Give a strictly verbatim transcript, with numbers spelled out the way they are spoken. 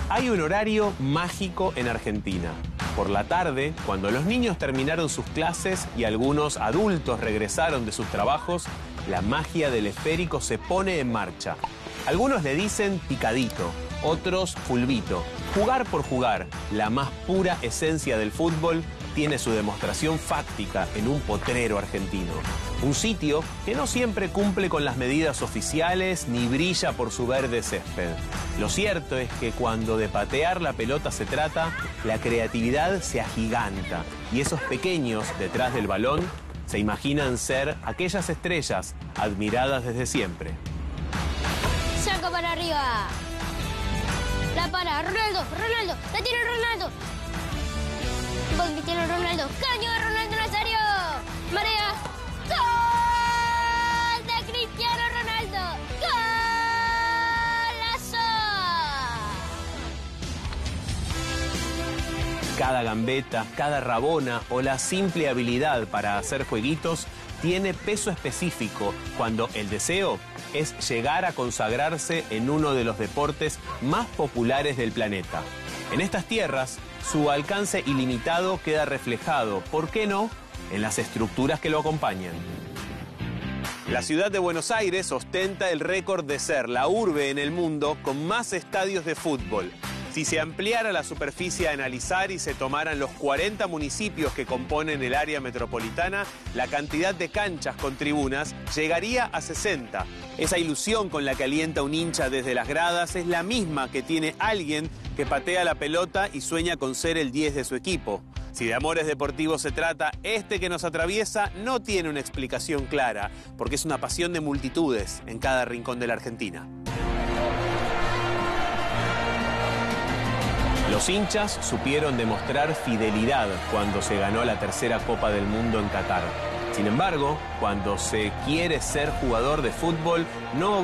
Hay un horario mágico en Argentina. Por la tarde, cuando los niños terminaron sus clases y algunos adultos regresaron de sus trabajos, la magia del esférico se pone en marcha. Algunos le dicen picadito, otros fulbito. Jugar por jugar, la más pura esencia del fútbol, tiene su demostración fáctica en un potrero argentino. Un sitio que no siempre cumple con las medidas oficiales ni brilla por su verde césped. Lo cierto es que cuando de patear la pelota se trata, la creatividad se agiganta y esos pequeños detrás del balón se imaginan ser aquellas estrellas admiradas desde siempre. Saca para arriba. La para, Ronaldo, Ronaldo, la tiene Ronaldo. Gol Cristiano Ronaldo, caño de Ronaldo Nazario. Marea, gol de Cristiano Ronaldo. ¡Golazo! Cada gambeta, cada rabona o la simple habilidad para hacer jueguitos tiene peso específico cuando el deseo es llegar a consagrarse en uno de los deportes más populares del planeta. En estas tierras, su alcance ilimitado queda reflejado, ¿por qué no?, en las estructuras que lo acompañan. La ciudad de Buenos Aires ostenta el récord de ser la urbe en el mundo con más estadios de fútbol. Si se ampliara la superficie a analizar y se tomaran los cuarenta municipios que componen el área metropolitana, la cantidad de canchas con tribunas llegaría a sesenta. Esa ilusión con la que alienta un hincha desde las gradas es la misma que tiene alguien que patea la pelota y sueña con ser el diez de su equipo. Si de amores deportivos se trata, este que nos atraviesa no tiene una explicación clara, porque es una pasión de multitudes en cada rincón de la Argentina. Los hinchas supieron demostrar fidelidad cuando se ganó la tercera Copa del Mundo en Qatar. Sin embargo, cuando se quiere ser jugador de fútbol, no